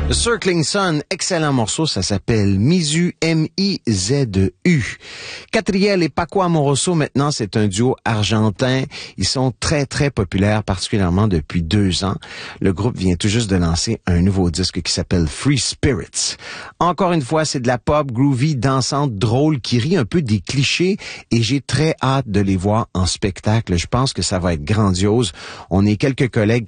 The Circling Sun, excellent morceau, ça s'appelle Mizu, M-I-Z-U. Catriel et Paco Amoroso, maintenant, c'est un duo argentin. Ils sont très, très populaires, particulièrement depuis 2 ans. Le groupe vient tout juste de lancer un nouveau disque qui s'appelle Free Spirits. Encore une fois, c'est de la pop groovy, dansante, drôle, qui rit un peu des clichés et j'ai très hâte de les voir en spectacle. Je pense que ça va être grandiose. On est quelques collègues